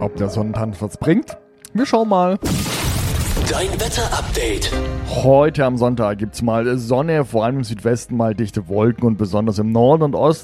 Ob der Sonnentanz was bringt? Wir schauen mal. Dein Wetter-Update. Heute am Sonntag gibt's mal Sonne, vor allem im Südwesten mal dichte Wolken und besonders im Norden und Osten